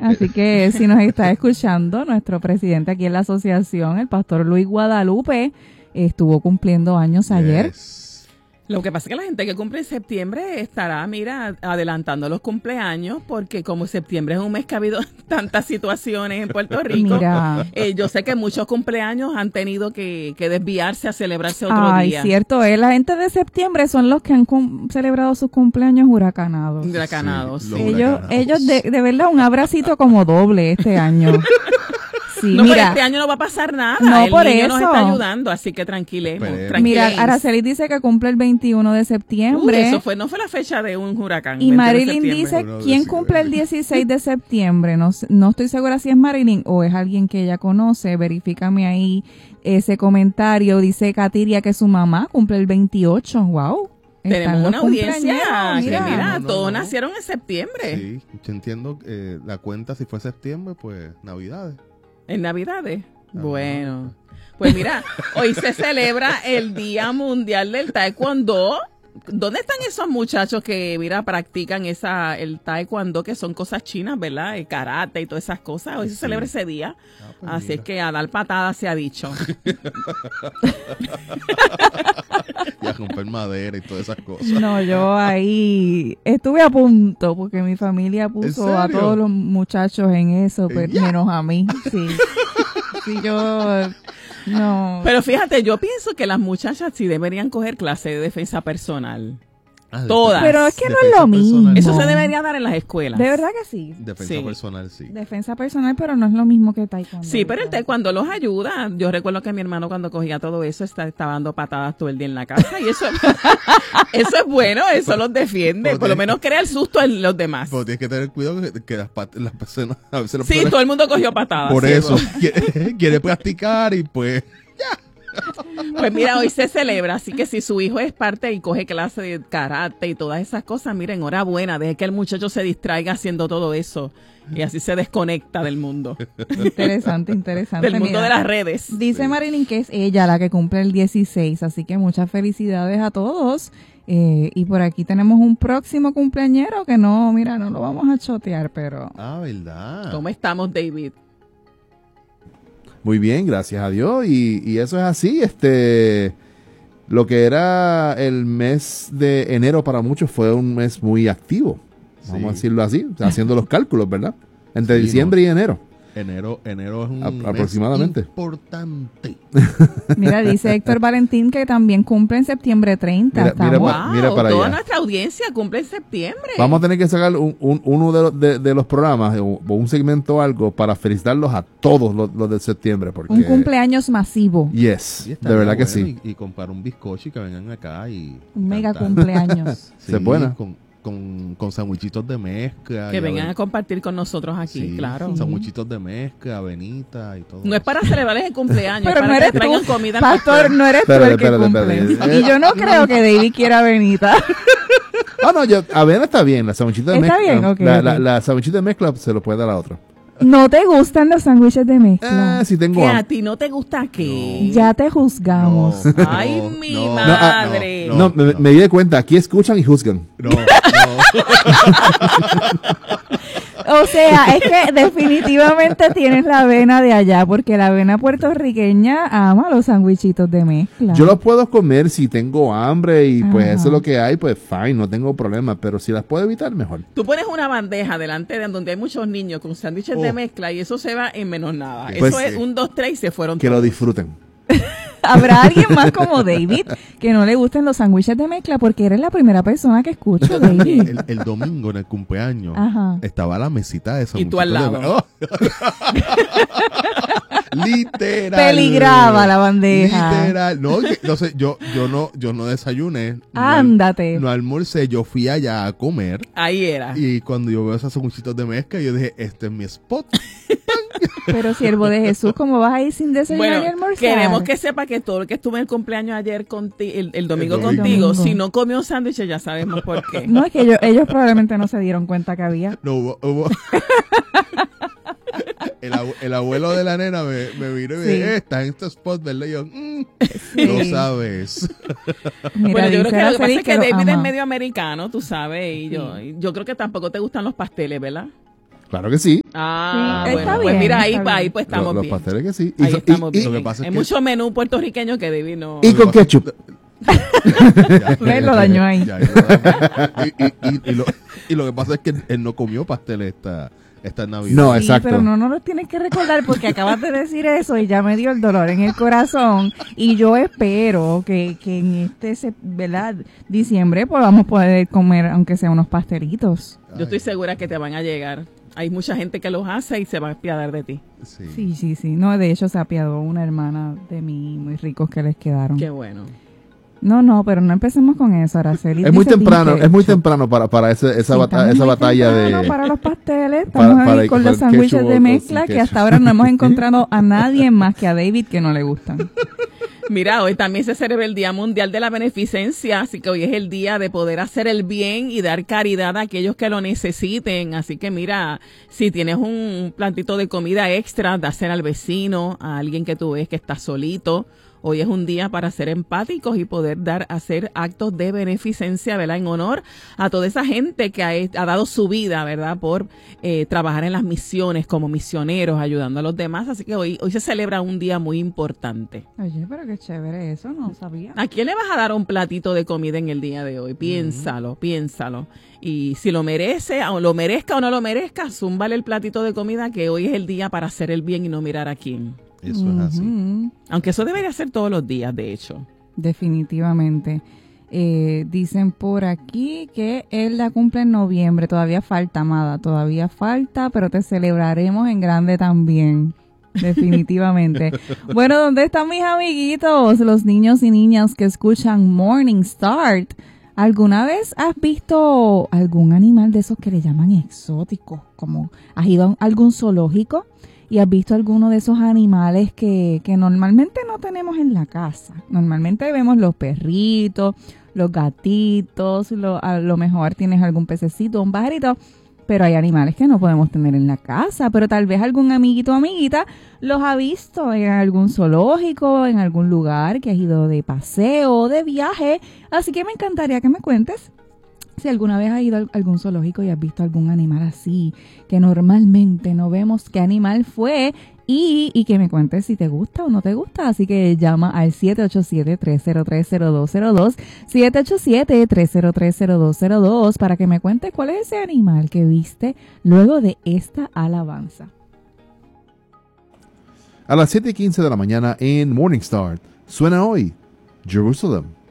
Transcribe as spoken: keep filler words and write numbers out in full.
Así que si nos está escuchando, nuestro presidente aquí en la asociación, el pastor Luis Guadalupe, estuvo cumpliendo años ayer. Yes. Lo que pasa es que la gente que cumple en septiembre estará, mira, adelantando los cumpleaños, porque como septiembre es un mes que ha habido tantas situaciones en Puerto Rico, Mira. eh, yo sé que muchos cumpleaños han tenido que, que desviarse a celebrarse otro Ay, día. cierto, eh, la gente de septiembre son los que han cum- celebrado sus cumpleaños huracanados. Huracanados. Sí, sí. los Ellos, huracanados. ellos de, de verdad, un abracito como doble este año. Sí, No, pero mira, este año no va a pasar nada. No, el por niño nos eso. está ayudando, así que tranquilemos. Esperemos. mira, tranquilemos. Araceli dice que cumple el veintiuno de Uy, septiembre. eso fue, no fue la fecha de un huracán. Y veintiuno de Marilyn septiembre. dice, Uno de ¿quién septiembre. cumple el dieciséis de septiembre? No, sé- no estoy segura si es Marilyn o es alguien que ella conoce. Verifícame ahí ese comentario. Dice Katiria que su mamá cumple el veintiocho. Wow. Están Tenemos los una audiencia cumpleañeros, que, mira. mira, No, no, todos no. nacieron en septiembre, Sí, yo entiendo eh, la cuenta si fue septiembre, pues Navidades. en Navidades. Ah, Bueno, pues mira, hoy se celebra el Día Mundial del Taekwondo. ¿Dónde están esos muchachos que, mira, practican esa el taekwondo, que son cosas chinas, ¿verdad? El karate y todas esas cosas. Hoy se Sí. celebra ese día. Ah, pues Así mira. es que a dar patadas se ha dicho. Y a romper madera y todas esas cosas. No, yo ahí estuve a punto porque mi familia puso a serio? todos los muchachos en eso, pero Ya. menos a mí. Sí. Sí, yo no. Pero fíjate, yo pienso que las muchachas sí deberían coger clase de defensa personal. Ah, Todas. Pero es que no es defensa lo mismo. personal. Eso se debería dar en las escuelas. De verdad que sí. Defensa Sí. personal, sí. Defensa personal, pero no es lo mismo que taekwondo. Sí, pero el taekwondo los ayuda. Yo recuerdo que mi hermano cuando cogía todo eso está- estaba dando patadas todo el día en la casa y eso, eso es bueno, eso los defiende. Pero Por lo tiene- menos crea el susto en los demás. Pero tienes que tener cuidado que, que las, pat- las personas a veces las Sí, personas- todo el mundo cogió patadas. por sí, eso ¿no? quiere, quiere practicar y pues Pues mira, hoy se celebra, así que si su hijo es parte y coge clase de karate y todas esas cosas, mira, enhorabuena, deje que el muchacho se distraiga haciendo todo eso y así se desconecta del mundo, Interesante, interesante. del mundo Mira, de las redes. dice Marilyn que es ella la que cumple el dieciséis, así que muchas felicidades a todos. Eh, y por aquí tenemos un próximo cumpleañero que no, mira, no lo vamos a chotear, pero... ah, verdad. ¿Cómo estamos, David? Muy bien, gracias a Dios. Y, y eso es así. Este, lo que era el mes de enero para muchos fue un mes muy activo. Vamos Sí. a decirlo así, o sea, haciendo los cálculos, ¿verdad? Entre Sí, diciembre y enero. Enero, enero es un A- mes aproximadamente. importante. Mira, dice Héctor Valentín que también cumple en septiembre treinta. Mira, Estamos- mira Wow, pa- mira para toda allá. nuestra audiencia cumple en septiembre. Vamos a tener que sacar un- un- uno de los, de, de los programas o, o un segmento o algo para felicitarlos a todos los, los de septiembre. Porque, un cumpleaños masivo, Yes, Y está de verdad que bueno, sí. Y, y comprar un bizcocho y que vengan acá y un mega cantar. cumpleaños. Sí, Se buena. con, con, con sandwichitos de mezcla. Que y vengan aven- a compartir con nosotros aquí, sí, claro. Sandwichitos de mezcla, avenita y todo. No es eso. para celebrarles el cumpleaños, Pero es no para eres que traigan tú, comida al Pastor, pastor. no eres tú Espérate, el que espérate, cumple. espérate. Y yo no creo que David quiera avenita. Ah, no, yo, avena está bien, la sandwichita de Está mezcla. bien, ok, la, ok. la, la sandwichita de mezcla se lo puede dar a otro. ¿No te gustan los sándwiches de mezcla? Ah, si tengo ¿Que a hambre. ti no te gusta qué? Ya te juzgamos. No, Ay, no, mi no, madre. no, No, no, me, no. me di de cuenta, aquí escuchan y juzgan. No, no. O sea, es que definitivamente tienes la avena de allá, porque la avena puertorriqueña ama los sándwichitos de mezcla. Yo los puedo comer si tengo hambre y pues Ajá. eso es lo que hay, pues fine, no tengo problema, pero si las puedo evitar, mejor. Tú pones una bandeja delante de donde hay muchos niños con sándwiches de Oh. mezcla y eso se va en menos nada. Pues, eso es un, dos, tres y se fueron Que lo todos. disfruten. Habrá alguien más como David que no le gusten los sándwiches de mezcla, porque eres la primera persona que escucho, David. El, el domingo en el cumpleaños Ajá. estaba la mesita de Y tú al sanguchitos de- lado. Oh. Literal. Peligraba la bandeja. Literal. No, que- no sé, yo, yo no, yo no desayuné. no al- Ándate. No almorcé, yo fui allá a comer. Ahí era. Y cuando yo veo esos sanguchitos de mezcla, yo dije, este es mi spot. Pero siervo de Jesús, ¿cómo vas a ir sin desayunar Bueno, y almorzar? queremos que sepa que todo el que estuvo en el cumpleaños ayer, conti- el, el domingo El domingo. contigo, Domingo. si no comió un sándwich ya sabemos por qué. No, es que ellos, ellos probablemente no se dieron cuenta que había. No hubo. hubo- el, abu- el abuelo de la nena me, me miró y me Sí. dijo, eh, estás en este spot, ¿verdad? Y yo, mm, Sí. no sabes. Mira, Bueno, yo creo dice que lo que Araceli pasa es que lo David es ama. medio americano, tú sabes, y yo, y yo creo que tampoco te gustan los pasteles, ¿verdad? Claro que sí. Ah, Sí, bueno, está pues bien, mira, ahí, está ahí bien. pues estamos Los, los bien. pasteles que sí. Ahí so- estamos y, y- bien. lo que pasa es Hay que- mucho menú puertorriqueño que divino. y Lo que con pasa es que- ketchup. Ya, ¿Ves? Lo dañó ahí. ya, ya, y, y- y- y lo, y lo que pasa es que él no comió pastel esta, esta Navidad. No, Sí, exacto. pero no nos lo tienes que recordar porque acabas de decir eso y ya me dio el dolor en el corazón. Y yo espero que, que en este, se- ¿verdad? diciembre podamos poder comer, aunque sea unos pastelitos. Yo estoy segura que te van a llegar. Hay mucha gente que los hace y se va a apiadar de ti. Sí. Sí, sí, sí. No, de hecho se apiadó una hermana de mí muy ricos que les quedaron. Qué bueno. No, no, pero no empecemos con eso, Araceli. Es muy Dice temprano, veintiocho. es muy temprano para, para ese- esa, Sí, bata- estamos esa muy batalla temprano de... para los pasteles, para- estamos para- ahí con para los el sándwiches ketchup de o mezcla sin que ketchup. hasta ahora no hemos encontrado a nadie más que a David que no le gustan. Mira, hoy también se celebra el Día Mundial de la Beneficencia, así que hoy es el día de poder hacer el bien y dar caridad a aquellos que lo necesiten. Así que mira, si tienes un plantito de comida extra, dásela al vecino, a alguien que tú ves que está solito. Hoy es un día para ser empáticos y poder dar, hacer actos de beneficencia, ¿verdad? En honor a toda esa gente que ha, ha dado su vida, ¿verdad? Por eh, trabajar en las misiones como misioneros, ayudando a los demás. Así que hoy, hoy se celebra un día muy importante. Oye, pero qué chévere eso, no sabía. ¿A quién le vas a dar un platito de comida en el día de hoy? Piénsalo, piénsalo. Y si lo merece, o lo merezca o no lo merezca, zúmbale el platito de comida, que hoy es el día para hacer el bien y no mirar a quién. Eso es así. Ujú. Aunque eso debería ser todos los días, de hecho. Definitivamente. Eh, dicen por aquí que él la cumple en noviembre. Todavía falta, amada. Todavía falta, pero te celebraremos en grande también. Definitivamente. Bueno, ¿dónde están mis amiguitos? Los niños y niñas que escuchan Morning Start. ¿Alguna vez has visto algún animal de esos que le llaman exóticos? Como, ¿has ido a algún zoológico? ¿Y has visto alguno de esos animales que, que normalmente no tenemos en la casa? Normalmente vemos los perritos, los gatitos, lo, a lo mejor tienes algún pececito, un pajarito, pero hay animales que no podemos tener en la casa. Pero tal vez algún amiguito o amiguita los ha visto en algún zoológico, en algún lugar que has ido de paseo, de viaje. Así que me encantaría que me cuentes si alguna vez has ido a algún zoológico y has visto algún animal así, que normalmente no vemos qué animal fue, y, y que me cuentes si te gusta o no te gusta. Así que llama al siete ocho siete, tres cero tres, cero dos cero dos, siete ocho siete, tres cero tres, cero dos cero dos, para que me cuentes cuál es ese animal que viste luego de esta alabanza. A las siete y quince de la mañana en Morning Start, suena hoy Jerusalem.